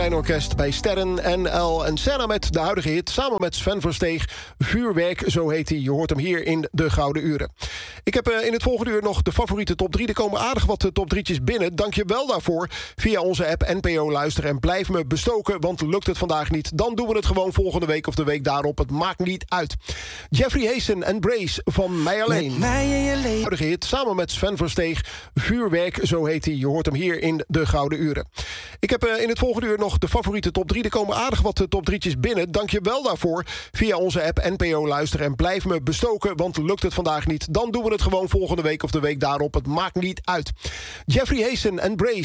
Orkest bij Sterren, NL en Senna met de huidige hit. Samen met Sven Versteeg. Vuurwerk, zo heet hij. Je hoort hem hier in de Gouden Uren. Ik heb in het volgende uur nog de favoriete top 3. Er komen aardig wat top 3'tjes binnen. Dank je wel daarvoor. Via onze app NPO Luisteren. En blijf me bestoken, want lukt het vandaag niet, dan doen we het gewoon volgende week of de week daarop. Het maakt niet uit. Jeffrey Hazen en Brace van Mij Alleen. De huidige hit samen met Sven Versteeg. Vuurwerk, zo heet hij. Je hoort hem hier in de Gouden Uren. Ik heb in het volgende uur nog de favoriete top 3. Er komen aardig wat top 3'tjes binnen. Dank je wel daarvoor. Via onze app NPO Luisteren. En blijf me bestoken, want lukt het vandaag niet, dan doen we het gewoon volgende week of de week daarop. Het maakt niet uit. Jeffrey Hazen en Brace.